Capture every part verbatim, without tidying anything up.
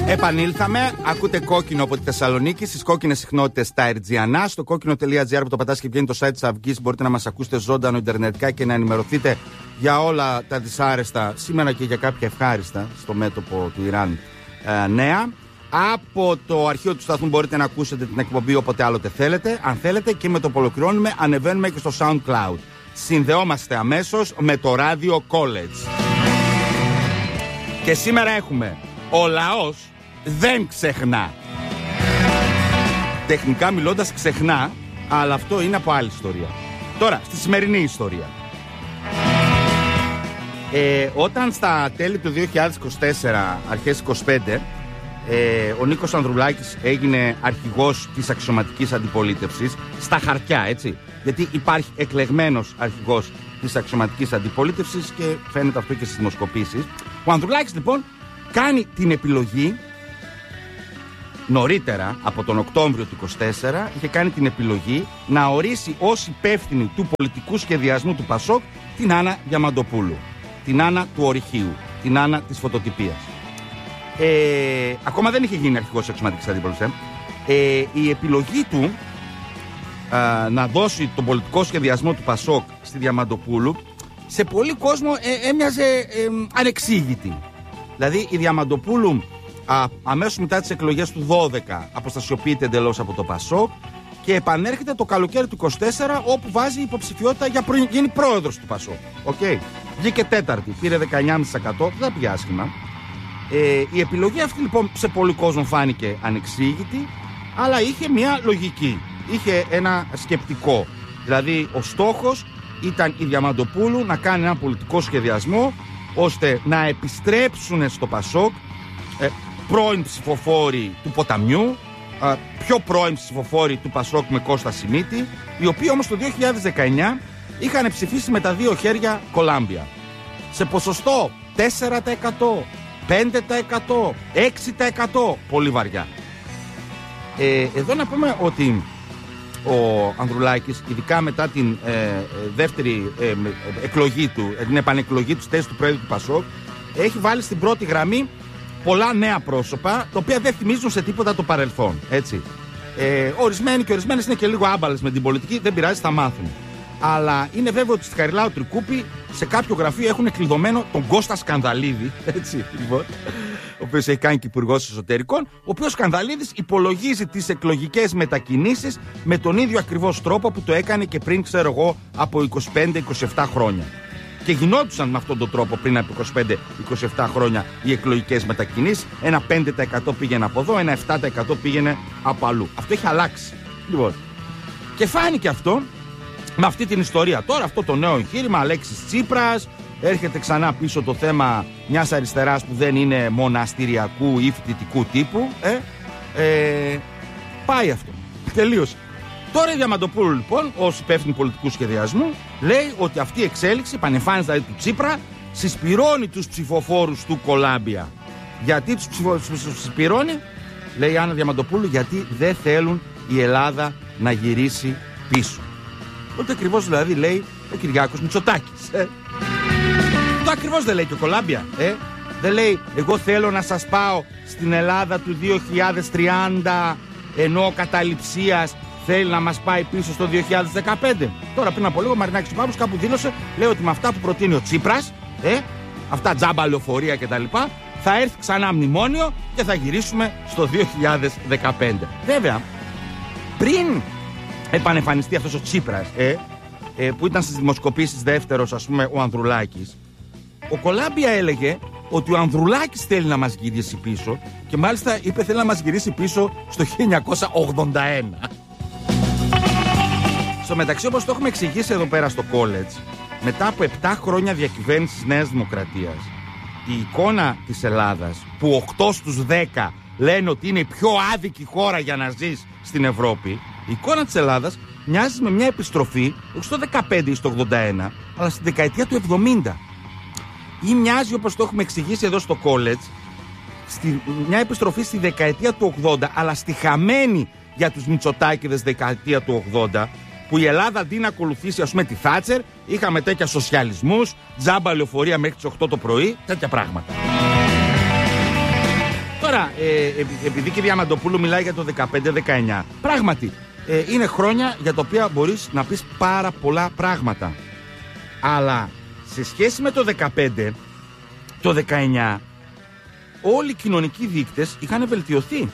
Επανήλθαμε. Ακούτε Κόκκινο από τη Θεσσαλονίκη στις κόκκινες συχνότητες τα Ερτζιανά. Στο κόκκινο τελεία τζι άρ που το πατάς και βγαίνει το site της Αυγής. Μπορείτε να μας ακούσετε ζωντανό ιντερνετικά και να ενημερωθείτε για όλα τα δυσάρεστα, σήμερα και για κάποια ευχάριστα στο μέτωπο του Ιράν ε, νέα. Από το αρχείο του σταθμού μπορείτε να ακούσετε την εκπομπή όποτε άλλοτε θέλετε. Αν θέλετε, και με το που ολοκληρώνουμε ανεβαίνουμε και στο SoundCloud. Συνδεόμαστε αμέσως με το Radio College. Και σήμερα έχουμε ο λαός δεν ξεχνά. Τεχνικά μιλώντας ξεχνά, αλλά αυτό είναι από άλλη ιστορία. Τώρα, στη σημερινή ιστορία. Ε, όταν στα τέλη του δύο χιλιάδες είκοσι τέσσερα, αρχές είκοσι πέντε, ε, ο Νίκος Ανδρουλάκης έγινε αρχηγός της αξιωματικής αντιπολίτευσης, στα χαρτιά, έτσι. Γιατί υπάρχει εκλεγμένος αρχηγός της αξιωματικής αντιπολίτευσης και φαίνεται αυτό και στις δημοσκοπήσεις. Ο Ανδρουλάκης λοιπόν κάνει την επιλογή. Νωρίτερα, από τον Οκτώβριο του είκοσι τέσσερα, είχε κάνει την επιλογή να ορίσει ως υπεύθυνη του πολιτικού σχεδιασμού του Πασόκ την Άννα Διαμαντοπούλου, την Άννα του Ορυχείου, την Άννα της φωτοτυπίας. Ε, ακόμα δεν είχε γίνει αρχηγός της αξιωματικής αντιπολίτευσης. Ε, η επιλογή του α, να δώσει τον πολιτικό σχεδιασμό του Πασόκ στη Διαμαντοπούλου, σε πολύ κόσμο ε, έμοιαζε ε, ανεξήγητη. Δηλαδή η Διαμαντοπούλου Α, αμέσως μετά τις εκλογές του δώδεκα αποστασιοποιείται εντελώς από το Πασόκ και επανέρχεται το καλοκαίρι του είκοσι τέσσερα, όπου βάζει υποψηφιότητα για να γίνει πρόεδρος του Πασόκ. Okay. Βγήκε τέταρτη, πήρε δεκαεννιά κόμμα πέντε τοις εκατό, δεν πήγε άσχημα. Ε, η επιλογή αυτή λοιπόν σε πολλοί κόσμο φάνηκε ανεξήγητη, αλλά είχε μια λογική, είχε ένα σκεπτικό. Δηλαδή ο στόχος ήταν η Διαμαντοπούλου να κάνει ένα πολιτικό σχεδιασμό ώστε να επιστρέψουν στο Πασόκ ε, πρώην ψηφοφόροι του Ποταμιού, α, πιο πρώην ψηφοφόροι του Πασόκ με Κώστα Σιμίτη, οι οποίοι όμως το δύο χιλιάδες δεκαεννιά είχαν ψηφίσει με τα δύο χέρια Κολάμπια. Σε ποσοστό τέσσερα τοις εκατό, πέντε τοις εκατό, έξι τοις εκατό, πολύ βαριά. Ε, εδώ να πούμε ότι ο Ανδρουλάκης, ειδικά μετά την ε, ε, δεύτερη ε, ε, εκλογή του, ε, την επανεκλογή του στη θέση του πρόεδρου του Πασόκ, έχει βάλει στην πρώτη γραμμή πολλά νέα πρόσωπα, τα οποία δεν θυμίζουν σε τίποτα το παρελθόν. Έτσι. Ε, ορισμένοι και ορισμένες είναι και λίγο άμπαλες με την πολιτική, δεν πειράζει, θα μάθουν. Αλλά είναι βέβαιο ότι στη Χαριλάου Τρικούπη σε κάποιο γραφείο έχουν κλειδωμένο τον Κώστα Σκανδαλίδη. Έτσι, λοιπόν. Ο οποίος έχει κάνει και υπουργός εσωτερικών. Ο οποίος Σκανδαλίδης υπολογίζει τις εκλογικές μετακινήσεις με τον ίδιο ακριβώς τρόπο που το έκανε και πριν, ξέρω εγώ, από είκοσι πέντε είκοσι επτά χρόνια. Και γινόντουσαν με αυτόν τον τρόπο πριν από είκοσι πέντε είκοσι επτά χρόνια οι εκλογικές μετακινήσεις. Ένα πέντε τοις εκατό πήγαινε από εδώ, ένα επτά τοις εκατό πήγαινε από αλλού. Αυτό έχει αλλάξει. Λοιπόν. Και φάνηκε αυτό με αυτή την ιστορία. Τώρα αυτό το νέο εγχείρημα, Αλέξης Τσίπρας, έρχεται ξανά πίσω το θέμα μιας αριστεράς που δεν είναι μοναστηριακού ή φοιτητικού τύπου. Ε, ε, πάει αυτό. Τελείωσε. Τώρα η Διαμαντοπούλου λοιπόν, ως υπεύθυνη πολιτικού σχεδιασμού, λέει ότι αυτή η εξέλιξη, η επανεμφάνιση δηλαδή του Τσίπρα, συσπυρώνει τους ψηφοφόρους του Κολάμπια. Γιατί τους ψηφοφόρους συσπυρώνει, λέει η Άννα Διαμαντοπούλου, γιατί δεν θέλουν η Ελλάδα να γυρίσει πίσω. Ότι ακριβώς δηλαδή λέει ο Κυριάκος Μητσοτάκης. Ε. Το ακριβώς δεν λέει και ο Κολάμπια. Ε. Δεν λέει εγώ θέλω να σας πάω στην Ελλάδα του δύο χιλιάδες τριάντα, ενώ ο καταληψίας θέλει να μας πάει πίσω στο δύο χιλιάδες δεκαπέντε. Τώρα πριν από λίγο ο Μαρινάκης Παύλος κάπου δήλωσε, λέει ότι με αυτά που προτείνει ο Τσίπρας, ε, αυτά τζάμπα λεωφορεία κτλ., θα έρθει ξανά μνημόνιο και θα γυρίσουμε στο δύο χιλιάδες δεκαπέντε. Βέβαια, πριν επανεμφανιστεί αυτός ο Τσίπρας, ε, ε, που ήταν στις δημοσκοπήσεις δεύτερος, ας πούμε, ο Ανδρουλάκης, ο Κολάμπια έλεγε ότι ο Ανδρουλάκης θέλει να μας γυρίσει πίσω και μάλιστα είπε θέλει να μας γυρίσει πίσω στο χίλια εννιακόσια ογδόντα ένα. Στο μεταξύ, όπως το έχουμε εξηγήσει εδώ πέρα στο college, μετά από επτά χρόνια διακυβέρνησης Νέας Δημοκρατίας, η εικόνα της Ελλάδας, που οκτώ στους δέκα λένε ότι είναι η πιο άδικη χώρα για να ζεις στην Ευρώπη, η εικόνα της Ελλάδας μοιάζει με μια επιστροφή, όχι στο δεκαπέντε ή στο ογδόντα ένα, αλλά στη δεκαετία του εβδομήντα. Ή μοιάζει, όπως το έχουμε εξηγήσει εδώ στο college, στη, μια επιστροφή στη δεκαετία του ογδόντα, αλλά στη χαμένη για τους Μητσοτάκηδες δεκαετία του ογδόντα, που η Ελλάδα αντί να ακολουθήσει, ας πούμε, τη Θάτσερ, είχαμε τέτοια σοσιαλισμούς, τζάμπα λεωφορεία μέχρι τις οκτώ το πρωί, τέτοια πράγματα. Τώρα Τώρα, ε, επειδή και η Διαμαντοπούλου μιλάει για το δεκαπέντε δεκαεννιά, πράγματι ε, είναι χρόνια για τα οποία μπορείς να πεις πάρα πολλά πράγματα. Αλλά σε σχέση με το δεκαπέντε, το δεκαεννιά, όλοι οι κοινωνικοί δείκτες είχαν βελτιωθεί.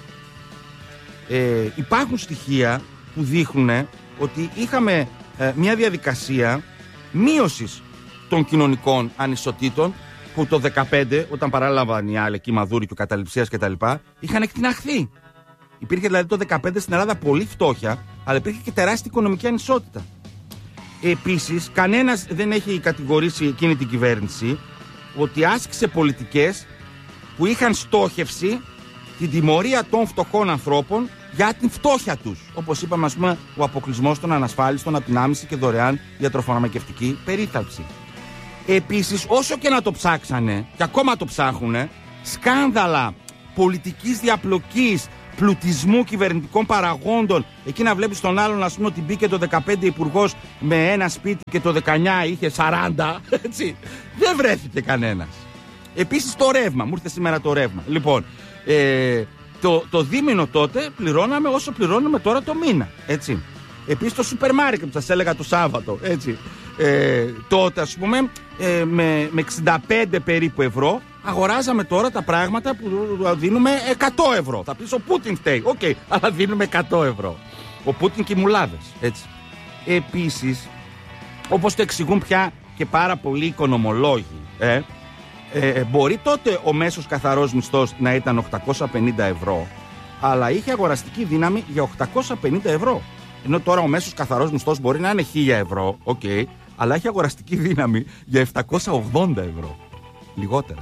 Ε, υπάρχουν στοιχεία που δείχνουν ότι είχαμε ε, μια διαδικασία μείωσης των κοινωνικών ανισοτήτων που το δεκαπέντε, όταν παράλαβαν οι άλλοι, η Μαδούρη και ο Καταληψίας κτλ., είχαν εκτιναχθεί. Υπήρχε δηλαδή το δεκαπέντε στην Ελλάδα πολύ φτώχεια, αλλά υπήρχε και τεράστια οικονομική ανισότητα. Επίσης, κανένας δεν έχει κατηγορήσει εκείνη την κυβέρνηση ότι άσκησε πολιτικές που είχαν στόχευση την τιμωρία των φτωχών ανθρώπων για την φτώχεια τους. Όπως είπαμε, ας πούμε, ο αποκλεισμός των ανασφάλιστων από την άμεση και δωρεάν ιατροφαρμακευτική περίθαλψη. Επίσης, όσο και να το ψάξανε, και ακόμα το ψάχουνε, σκάνδαλα πολιτικής διαπλοκής, πλουτισμού κυβερνητικών παραγόντων, εκεί να βλέπεις τον άλλον, ας πούμε, ότι μπήκε το δεκαπέντε υπουργός με ένα σπίτι και το δεκαεννιά είχε σαράντα, έτσι, δεν βρέθηκε κανένας. Επίσης το ρεύμα, μου ήρθε σήμερα το ρεύμα. Λοιπόν, ε, το, το δίμηνο τότε πληρώναμε όσο πληρώνουμε τώρα το μήνα, έτσι. Επίσης το σούπερ μάρκετ που σας έλεγα το Σάββατο, έτσι. Ε, τότε, ας πούμε, ε, με, με εξήντα πέντε περίπου ευρώ αγοράζαμε τώρα τα πράγματα που δίνουμε εκατό ευρώ. Θα πεις ο Πούτιν φταίει, οκ, okay, αλλά δίνουμε εκατό ευρώ. Ο Πούτιν και οι μουλάδες, έτσι. Επίσης, όπως το εξηγούν πια και πάρα πολλοί οικονομολόγοι, ε, ε, μπορεί τότε ο μέσος καθαρός μισθός να ήταν οκτακόσια πενήντα ευρώ, αλλά είχε αγοραστική δύναμη για οκτακόσια πενήντα ευρώ. Ενώ τώρα ο μέσος καθαρός μισθός μπορεί να είναι χίλια ευρώ, οκ, okay, αλλά έχει αγοραστική δύναμη για επτακόσια ογδόντα ευρώ. Λιγότερα.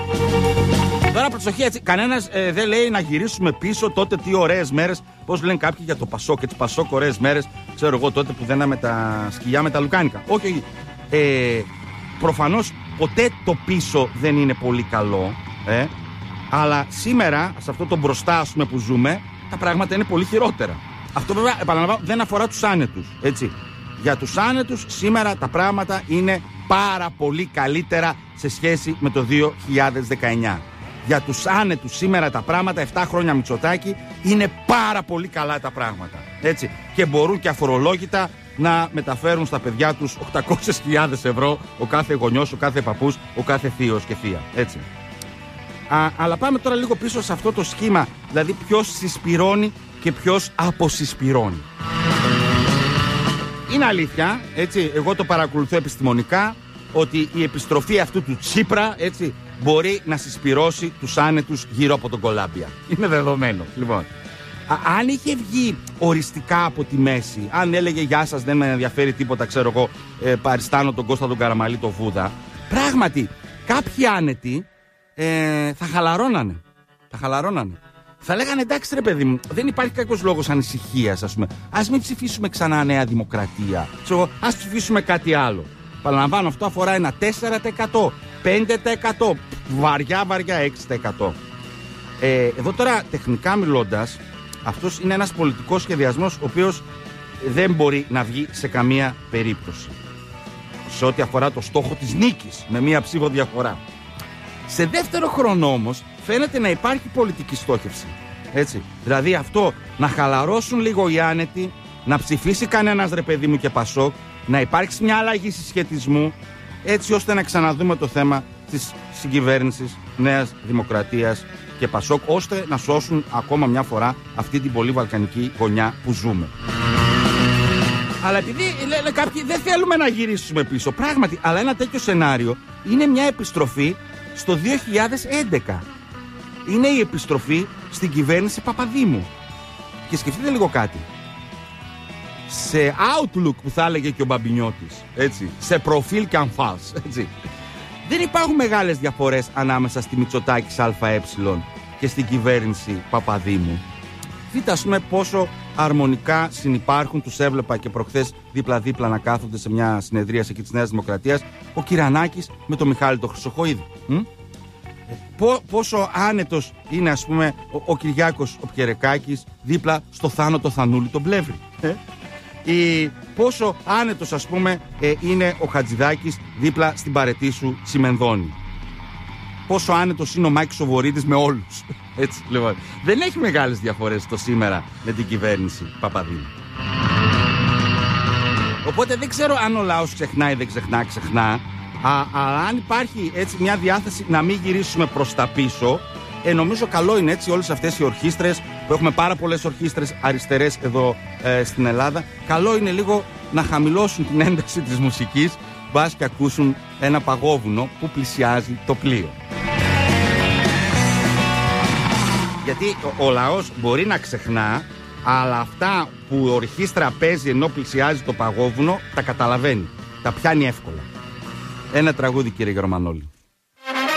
Τώρα προσοχή, έτσι, κανένας ε, δεν λέει να γυρίσουμε πίσω τότε τι ωραίες μέρες, πώς λένε κάποιοι για το Πασόκ, έτσι, Πασόκ ωραίες μέρες, ξέρω εγώ τότε που δέναμε τα σκυλιά με τα λουκάνικα. Όχι, ε, προφανώς ποτέ το πίσω δεν είναι πολύ καλό, ε, αλλά σήμερα, σε αυτό το μπροστά, ας πούμε, που ζούμε, τα πράγματα είναι πολύ χειρότερα. Αυτό βέβαια, επαναλαμβάνω, δεν αφορά τους άνετους, έτσι. Για τους άνετους σήμερα τα πράγματα είναι πάρα πολύ καλύτερα σε σχέση με το δύο χιλιάδες δεκαεννιά. Για τους άνετους σήμερα τα πράγματα, επτά χρόνια Μητσοτάκη, είναι πάρα πολύ καλά τα πράγματα, έτσι. Και μπορούν και αφορολόγητα να μεταφέρουν στα παιδιά τους οκτακόσιες χιλιάδες ευρώ ο κάθε γονιός, ο κάθε παππούς, ο κάθε θείος και θεία, έτσι. Α, αλλά πάμε τώρα λίγο πίσω σε αυτό το σχήμα, δηλαδή ποιος συσπυρώνει και ποιος αποσυσπυρώνει. Είναι αλήθεια, έτσι, εγώ το παρακολουθώ επιστημονικά, ότι η επιστροφή αυτού του Τσίπρα, έτσι, μπορεί να συσπυρώσει τους άνετους γύρω από τον Κολάμπια. Είναι δεδομένο. Λοιπόν, α, αν είχε βγει οριστικά από τη μέση, αν έλεγε «Γεια σας, δεν με ενδιαφέρει τίποτα, ξέρω εγώ, ε, παριστάνω τον Κώστα τον Καραμαλή, τον Βούδα», πράγματι, κάποιοι άνετοι ε, θα χαλαρώνανε. Θα χαλαρώνανε. Θα λέγανε εντάξει ρε παιδί μου, δεν υπάρχει κάποιος λόγος ανησυχίας, ας πούμε. Ας μην ψηφίσουμε ξανά Νέα Δημοκρατία. Ξέρω, ας ψηφίσουμε κάτι άλλο. Παραλαμβάνω, αυτό αφορά ένα τέσσερα τοις εκατό, πέντε τοις εκατό, βαριά βαριά έξι τοις εκατό. Ε, εδώ τώρα τεχνικά μιλώντας, αυτός είναι ένας πολιτικός σχεδιασμός ο οποίος δεν μπορεί να βγει σε καμία περίπτωση. Σε ό,τι αφορά το στόχο της νίκης, με μία ψήφο διαφορά. Σε δεύτερο χρόνο όμως φαίνεται να υπάρχει πολιτική στόχευση. Έτσι. Δηλαδή αυτό να χαλαρώσουν λίγο οι άνετοι, να ψηφίσει κανένας ρε παιδί μου και Πασόκ, να υπάρξει μια αλλαγή συσχετισμού, έτσι ώστε να ξαναδούμε το θέμα της συγκυβέρνησης Νέας Δημοκρατίας και Πασόκ, ώστε να σώσουν ακόμα μια φορά αυτή την πολύ βαλκανική γωνιά που ζούμε. Αλλά επειδή λένε κάποιοι δεν θέλουμε να γυρίσουμε πίσω, πράγματι, αλλά ένα τέτοιο σενάριο είναι μια επιστροφή στο δύο χιλιάδες έντεκα. Είναι η επιστροφή στην κυβέρνηση Παπαδήμου. Και σκεφτείτε λίγο κάτι. Σε outlook που θα έλεγε και ο Μπαμπινιώτης, έτσι, σε προφίλ και αμφάς, έτσι, δεν υπάρχουν μεγάλες διαφορές ανάμεσα στη Μητσοτάκης ΑΕ και στην κυβέρνηση Παπαδήμου. Δείτε ας πούμε πόσο αρμονικά συνυπάρχουν, τους έβλεπα και προχθές δίπλα-δίπλα να κάθονται σε μια συνεδρίαση εκεί της Νέας Δημοκρατίας, ο Κυρανάκης με τον Μιχάλη τον Χρυσοχοΐδη. Μ? Πό, πόσο άνετος είναι ας πούμε ο, ο Κυριάκος ο Πιερεκάκης δίπλα στο Θάνο το Θανούλη τον Πλεύρη. Ε? Ή πόσο άνετος ας πούμε ε, είναι ο Χατζηδάκης δίπλα στην Παρετήσου Τσιμενδόνη. πόσο άνετος είναι ο Μάκης ο Βορίδης με όλους. Έτσι, λοιπόν. Δεν έχει μεγάλες διαφορές το σήμερα με την κυβέρνηση Παπαδήμου. Οπότε δεν ξέρω αν ο λαός ξεχνάει ή δεν ξεχνά, ξεχνά. Αλλά αν υπάρχει έτσι μια διάθεση να μην γυρίσουμε προς τα πίσω, ε, νομίζω καλό είναι έτσι όλες αυτές οι ορχήστρες, που έχουμε πάρα πολλές ορχήστρες αριστερές εδώ ε, στην Ελλάδα, καλό είναι λίγο να χαμηλώσουν την ένταση της μουσικής, μπας και ακούσουν ένα παγόβουνο που πλησιάζει το πλοίο. Γιατί ο, ο λαός μπορεί να ξεχνά, αλλά αυτά που η ορχήστρα παίζει ενώ πλησιάζει το παγόβουνο τα καταλαβαίνει, τα πιάνει εύκολα. Ένα τραγούδι, κύριε Γερμανόλη.